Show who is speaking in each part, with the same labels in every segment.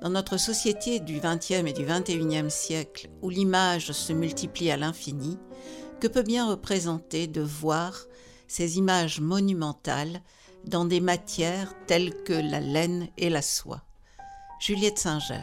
Speaker 1: Dans notre société du XXe et du XXIe siècle, où l'image se multiplie à l'infini, que peut bien représenter de voir ces images monumentales dans des matières telles que la laine et la soie? Juliette Singer.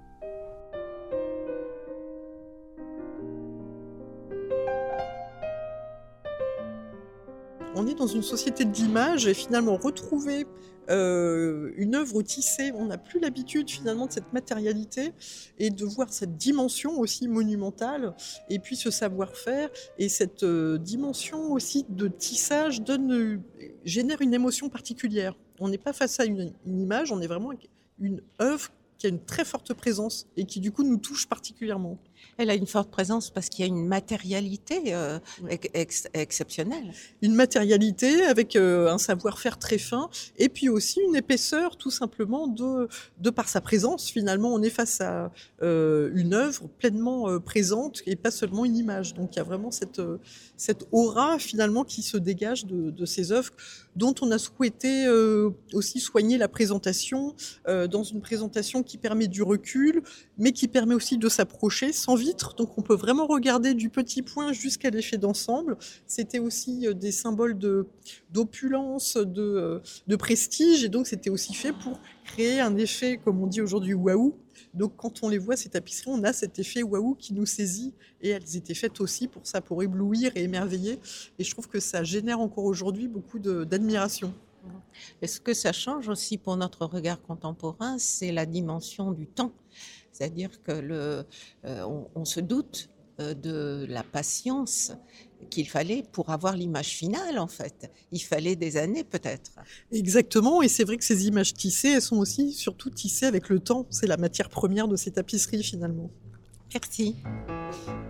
Speaker 2: On est dans une société de l'image et finalement retrouver une œuvre tissée, on n'a plus l'habitude finalement de cette matérialité et de voir cette dimension aussi monumentale et puis ce savoir-faire et cette dimension aussi de tissage génère une émotion particulière. On n'est pas face à une image, on est vraiment avec une œuvre qui a une très forte présence et qui du coup nous touche particulièrement.
Speaker 1: Elle a une forte présence parce qu'il y a une matérialité exceptionnelle.
Speaker 2: Une matérialité avec un savoir-faire très fin et puis aussi une épaisseur tout simplement de par sa présence. Finalement, on est face à une œuvre pleinement présente et pas seulement une image. Donc il y a vraiment cette aura finalement qui se dégage de ces œuvres dont on a souhaité aussi soigner la présentation dans une présentation qui permet du recul mais qui permet aussi de s'approcher sans vitre. Donc on peut vraiment regarder du petit point jusqu'à l'effet d'ensemble. C'était aussi des symboles d'opulence, de prestige et donc c'était aussi fait pour créer un effet, comme on dit aujourd'hui, waouh. Donc quand on les voit, ces tapisseries, on a cet effet waouh qui nous saisit et elles étaient faites aussi pour ça, pour éblouir et émerveiller. Et je trouve que ça génère encore aujourd'hui beaucoup d'admiration.
Speaker 1: Et ce que ça change aussi pour notre regard contemporain, c'est la dimension du temps. C'est-à-dire que on se doute de la patience qu'il fallait pour avoir l'image finale, en fait. Il fallait des années, peut-être.
Speaker 2: Exactement, et c'est vrai que ces images tissées, elles sont aussi surtout tissées avec le temps. C'est la matière première de ces tapisseries, finalement.
Speaker 1: Merci.